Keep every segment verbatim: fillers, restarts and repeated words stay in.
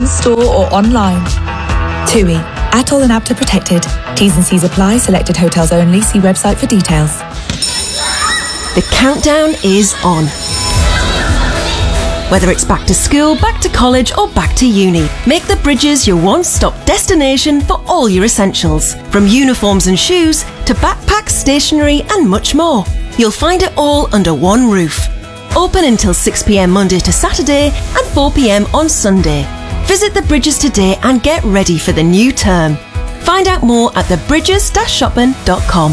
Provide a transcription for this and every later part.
in-store or online. TUI, Atoll and APTA protected. T's and C's apply. Selected hotels only. See website for details. The countdown is on. Whether it's back to school, back to college or back to uni, make the Bridges your one-stop destination for all your essentials. From uniforms and shoes to backpacks, stationery and much more. You'll find it all under one roof. Open until six p m Monday to Saturday and four p m on Sunday. Visit the Bridges today and get ready for the new term. Find out more at the bridges dash shopping dot com.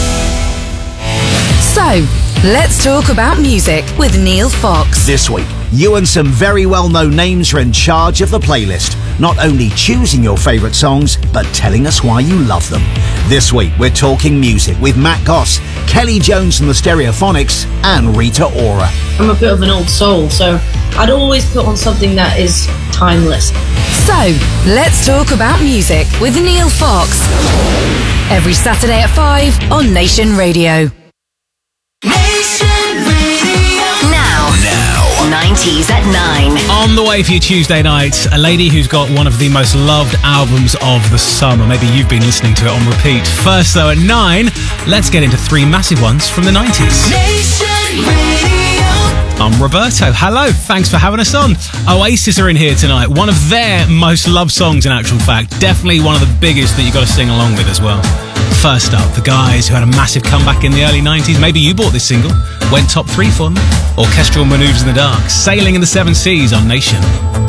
So, let's talk about music with Neil Fox. This week, you and some very well-known names are in charge of the playlist. Not only choosing your favourite songs, but telling us why you love them. This week, we're talking music with Matt Goss, Kelly Jones and the Stereophonics, and Rita Ora. I'm a bit of an old soul, so I'd always put on something that is timeless. So, let's talk about music with Neil Fox. Every Saturday at five on Nation Radio. Nation Radio. Now. Now. nineties at nine. On the way for your Tuesday night, a lady who's got one of the most loved albums of the summer. Maybe you've been listening to it on repeat. First, though, at nine, let's get into three massive ones from the nineties. Nation Radio. I'm Roberto. Hello, thanks for having us on. Oasis are in here tonight. One of their most loved songs, in actual fact. Definitely one of the biggest that you've got to sing along with as well. First up, the guys who had a massive comeback in the early nineties. Maybe you bought this single. Went top three for them. Orchestral Manoeuvres in the Dark. Sailing in the Seven Seas on Nation.